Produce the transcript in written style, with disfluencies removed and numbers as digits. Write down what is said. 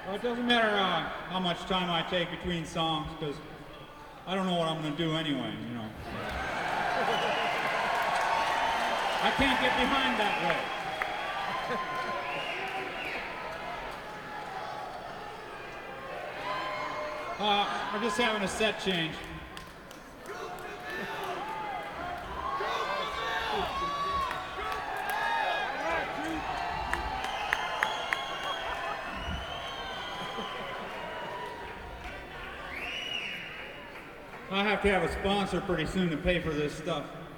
Well, it doesn't matter how much time I take between songs, because I don't know what I'm going to do anyway, you know. I can't get behind that way. We're just having a set change. I have to have a sponsor pretty soon to pay for this stuff.